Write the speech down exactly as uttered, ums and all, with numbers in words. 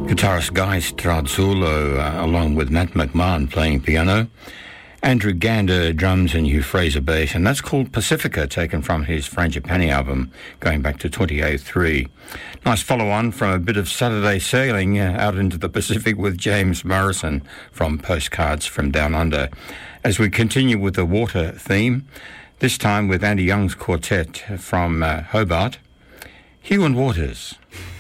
Guitarist Guy Strazzulo, uh, along with Matt McMahon playing piano, Andrew Gander drums and Hugh Fraser bass, and that's called Pacifica, taken from his Frangipani album going back to twenty oh three. Nice follow-on from a bit of Saturday sailing uh, out into the Pacific with James Morrison from Postcards from Down Under. As we continue with the water theme, this time with Andy Young's quartet from uh, Hobart, Hugh and Waters.